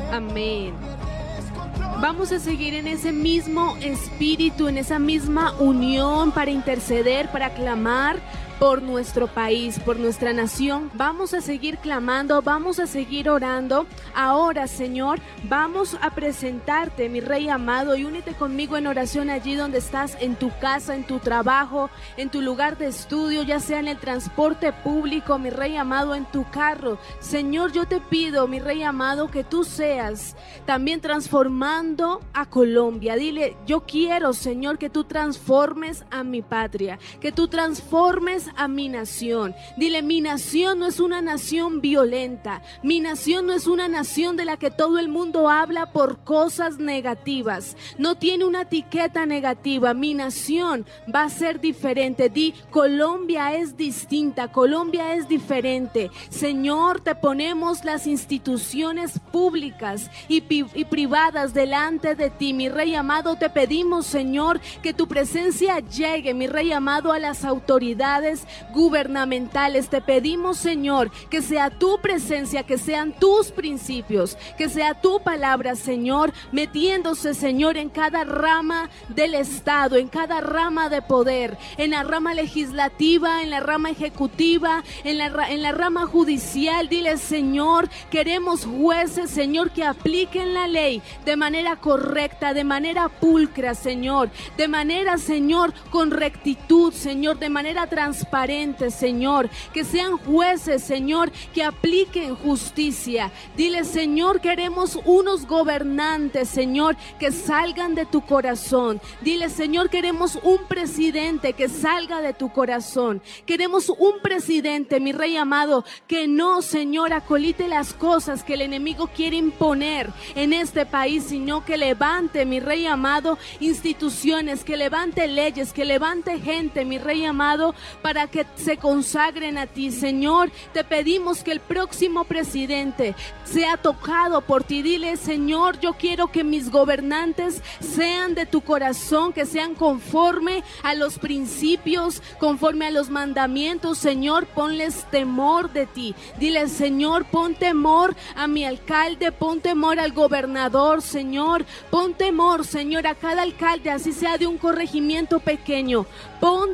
Amén. Vamos a seguir en ese mismo espíritu, en esa misma unión para interceder, para clamar por nuestro país, por nuestra nación. Vamos a seguir clamando, vamos a seguir orando. Ahora, Señor, vamos a presentarte, mi Rey amado, y únete conmigo en oración allí donde estás, en tu casa, en tu trabajo, en tu lugar de estudio, ya sea en el transporte público, mi Rey amado, en tu carro. Señor, yo te pido, mi Rey amado, que tú seas también transformando a Colombia. Dile, yo quiero, Señor, que tú transformes a mi patria, que tú transformes a mi nación. Dile, mi nación no es una nación violenta, mi nación no es una nación de la que todo el mundo habla por cosas negativas, no tiene una etiqueta negativa. Mi nación va a ser diferente. Di, Colombia es distinta, Colombia es diferente. Señor, te ponemos las instituciones públicas y privadas delante de ti, mi Rey amado. Te pedimos, Señor, que tu presencia llegue, mi Rey amado, a las autoridades gubernamentales. Te pedimos, Señor, que sea tu presencia, que sean tus principios, que sea tu palabra, Señor, metiéndose, Señor, en cada rama del Estado, en cada rama de poder, en la rama legislativa, en la rama ejecutiva, en la rama judicial. Dile, Señor, queremos jueces, Señor, que apliquen la ley de manera correcta, de manera pulcra, Señor, de manera, Señor, con rectitud, Señor, de manera transparente, Señor, que sean jueces, Señor, que apliquen justicia. Dile, Señor, queremos unos gobernantes, Señor, que salgan de tu corazón. Dile, Señor, queremos un presidente que salga de tu corazón. Queremos un presidente, mi Rey amado, que no, Señor, acolite las cosas que el enemigo quiere imponer en este país, sino que levante, mi Rey amado, instituciones, que levante leyes, que levante gente, mi Rey amado, para que se consagren a ti. Señor, te pedimos que el próximo presidente sea tocado por ti. Dile, Señor, yo quiero que mis gobernantes sean de tu corazón, que sean conforme a los principios, conforme a los mandamientos. Señor, ponles temor de ti. Dile, Señor, pon temor a mi alcalde, pon temor al gobernador, Señor, pon temor, Señor, a cada alcalde, así sea de un corregimiento pequeño. Pon